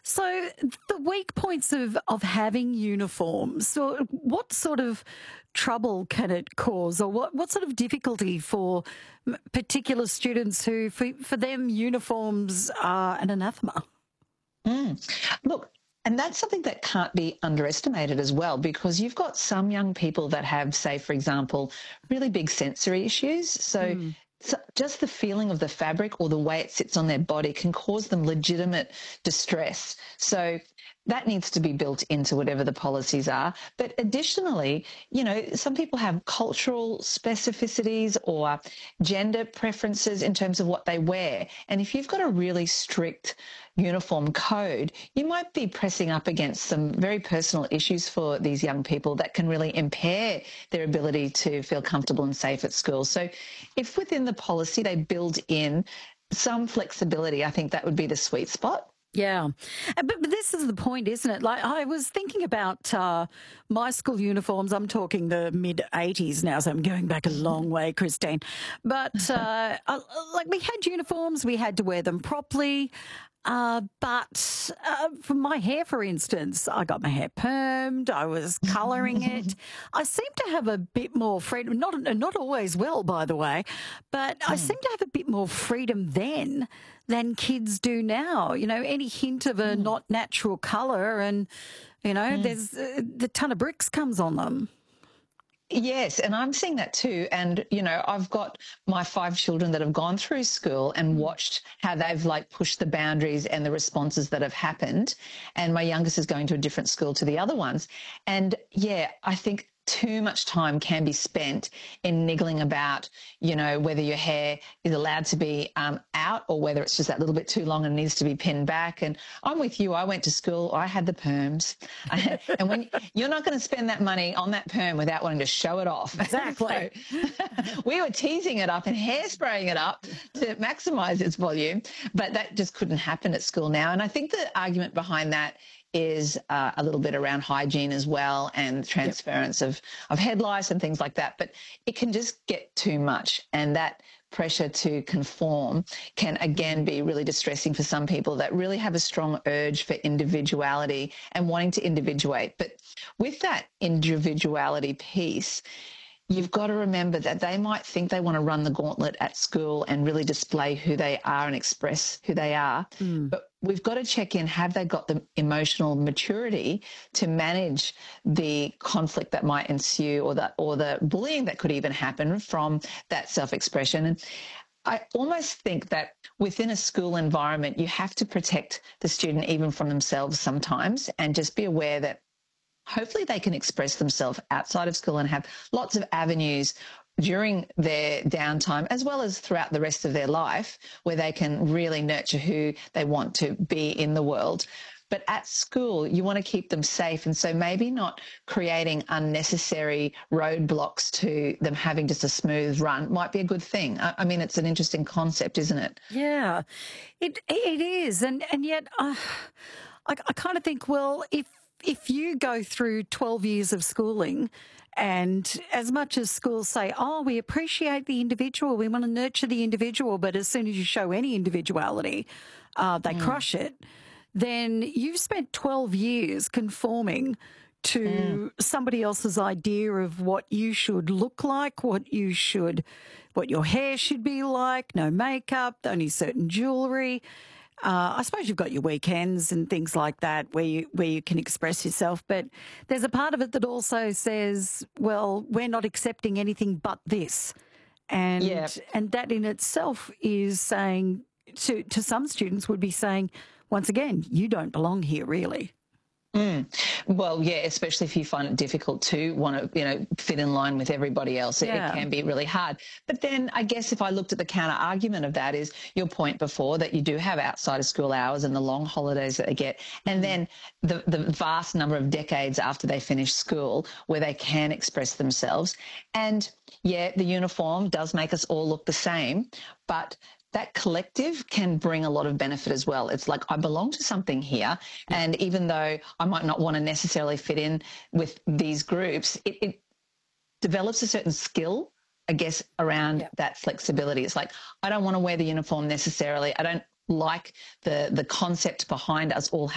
So the weak points of having uniforms. So what sort of trouble can it cause, or what sort of difficulty for particular students who, for them, uniforms are an anathema? Look, and that's something that can't be underestimated as well, because you've got some young people that have, say, for example, really big sensory issues. So just the feeling of the fabric or the way it sits on their body can cause them legitimate distress. So that needs to be built into whatever the policies are. But additionally, some people have cultural specificities or gender preferences in terms of what they wear. And if you've got a really strict uniform code, you might be pressing up against some very personal issues for these young people that can really impair their ability to feel comfortable and safe at school. So if within the policy they build in some flexibility, I think that would be the sweet spot. Yeah. But this is the point, isn't it? Like, I was thinking about my school uniforms. I'm talking the mid-'80s now, so I'm going back a long way, Christine. But, like, we had uniforms. We had to wear them properly. But for my hair, for instance, I got my hair permed. I was colouring it. I seem to have a bit more freedom. Not always well, by the way, but I seem to have a bit more freedom then than kids do now. Any hint of a not natural colour, and there's the ton of bricks comes on them. Yes, and I'm seeing that too. And, I've got my 5 children that have gone through school and watched how they've pushed the boundaries and the responses that have happened. And my youngest is going to a different school to the other ones. And yeah, I think too much time can be spent in niggling about, whether your hair is allowed to be out or whether it's just that little bit too long and needs to be pinned back. And I'm with you. I went to school. I had the perms. And when you're not going to spend that money on that perm without wanting to show it off. Exactly. So, we were teasing it up and hairspraying it up to maximise its volume, but that just couldn't happen at school now. And I think the argument behind that is a little bit around hygiene as well, and transference of head lice and things like that. But it can just get too much, and that pressure to conform can again be really distressing for some people that really have a strong urge for individuality and wanting to individuate. But with that individuality piece, you've got to remember that they might think they want to run the gauntlet at school and really display who they are and express who they are. But we've got to check in, have they got the emotional maturity to manage the conflict that might ensue, or the bullying that could even happen from that self-expression. And I almost think that within a school environment, you have to protect the student even from themselves sometimes, and just be aware that hopefully they can express themselves outside of school and have lots of avenues during their downtime, as well as throughout the rest of their life, where they can really nurture who they want to be in the world. But at school, you want to keep them safe. And so maybe not creating unnecessary roadblocks to them having just a smooth run might be a good thing. I mean, it's an interesting concept, isn't it? Yeah, it is. And yet I kind of think, well, if you go through 12 years of schooling, and as much as schools say, oh, we appreciate the individual, we want to nurture the individual, but as soon as you show any individuality, they crush it, then you've spent 12 years conforming to somebody else's idea of what you should look like, what your hair should be like, no makeup, only certain jewellery. I suppose you've got your weekends and things like that where you can express yourself, but there's a part of it that also says, well, we're not accepting anything but this. And that in itself is saying, to some students would be saying, once again, you don't belong here, really. Well, yeah, especially if you find it difficult to want to, fit in line with everybody else. It can be really hard. But then I guess if I looked at the counter argument of that, is your point before that you do have outside of school hours and the long holidays that they get, and then the vast number of decades after they finish school where they can express themselves. And yeah, the uniform does make us all look the same, but that collective can bring a lot of benefit as well. It's like, I belong to something here. And even though I might not want to necessarily fit in with these groups, it develops a certain skill, I guess, around that flexibility. It's like, I don't want to wear the uniform necessarily. I don't like the concept behind us all